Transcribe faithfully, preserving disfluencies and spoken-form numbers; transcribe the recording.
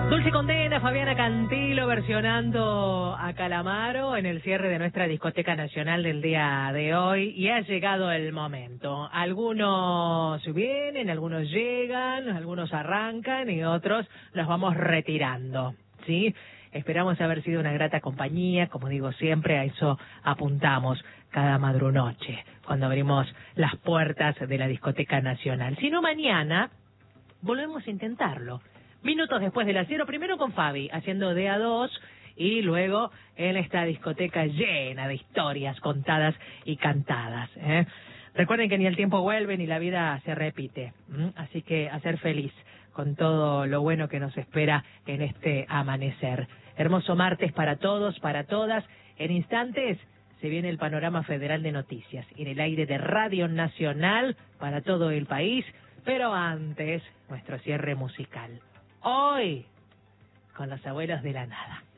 Dulce Condena, Fabiana Cantilo versionando a Calamaro en el cierre de nuestra discoteca nacional del día de hoy, y ha llegado el momento. Algunos vienen, algunos llegan, algunos arrancan y otros los vamos retirando, ¿sí? Esperamos haber sido una grata compañía, como digo siempre, a eso apuntamos cada madrunoche, cuando abrimos las puertas de la discoteca nacional. Si no, mañana volvemos a intentarlo. Minutos después de las cero, primero con Fabi, haciendo de a dos, y luego en esta discoteca llena de historias contadas y cantadas, ¿eh? Recuerden que ni el tiempo vuelve ni la vida se repite, ¿m? Así que a ser feliz con todo lo bueno que nos espera en este amanecer. Hermoso martes para todos, para todas. En instantes se viene el panorama federal de noticias en el aire de Radio Nacional para todo el país, pero antes nuestro cierre musical. Hoy, con los abuelos de la nada.